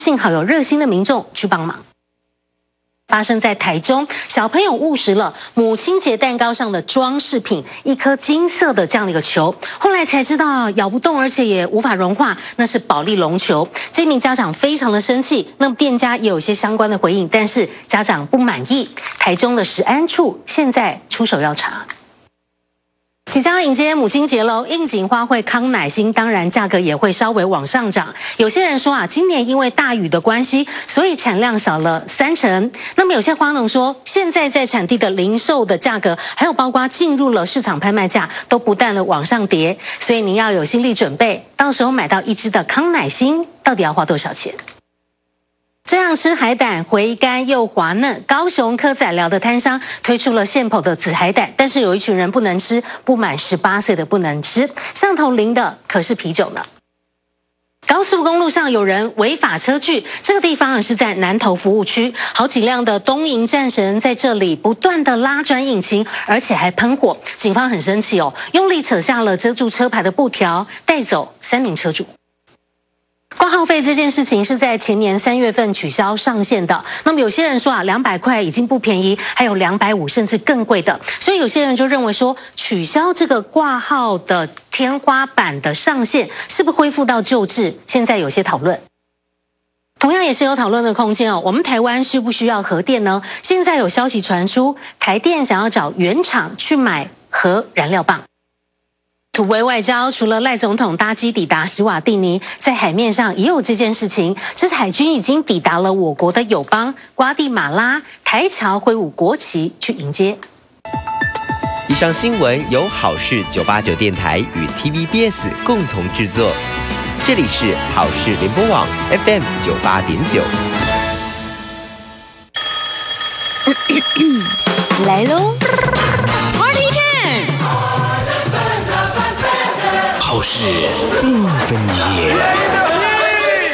幸好有热心的民众去帮忙。发生在台中，小朋友误食了母亲节蛋糕上的装饰品，一颗金色的这样的一个球，后来才知道咬不动，而且也无法融化，那是保利龙球。这名家长非常的生气，那么店家也有一些相关的回应，但是家长不满意，台中的食安处现在出手要查。即将迎接母亲节喽，应景花卉康乃馨当然价格也会稍微往上涨。有些人说今年因为大雨的关系，所以产量少了30%。那么有些花农说，现在在产地的零售的价格，还有包括进入了市场拍卖价，都不断的往上跌。所以您要有心理准备，到时候买到一支的康乃馨，到底要花多少钱？这样吃海胆回甘又滑嫩，高雄科仔寮的摊商推出了现剖的紫海胆，但是有一群人不能吃，不满18岁的不能吃，上头淋的可是啤酒呢。高速公路上有人违法车距，这个地方是在南投服务区，好几辆的东营战神在这里不断的拉转引擎，而且还喷火，警方很生气哦，用力扯下了遮住车牌的布条，带走3名车主。挂号费这件事情是在前年3月份取消上线的，那么有些人说200块已经不便宜，还有250甚至更贵的，所以有些人就认为说取消这个挂号的天花板的上限是不是恢复到旧制？现在有些讨论。同样也是有讨论的空间哦。我们台湾需不需要核电呢？现在有消息传出，台电想要找原厂去买核燃料棒。土围外交，除了赖总统搭机抵达史瓦蒂尼，在海面上也有这件事情。这是海军已经抵达了我国的友邦瓜地马拉，台侨挥舞国旗去迎接。 以上新闻由好事989电台与 TVBS 共同制作，这里是好事联播网 FM 98.9。 来喽！ 好事缤纷夜。